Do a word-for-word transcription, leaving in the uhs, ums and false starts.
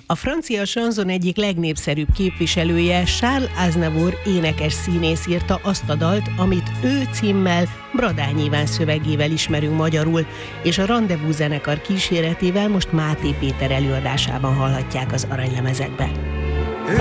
A francia sanzon egyik legnépszerűbb képviselője, Charles Aznavour énekes színész írta azt a dalt, amit ő címmel Bradány Iván szövegével ismerünk magyarul, és a Rendezvous zenekar kíséretével most Máté Péter előadásában hallhatják az aranylemezekben.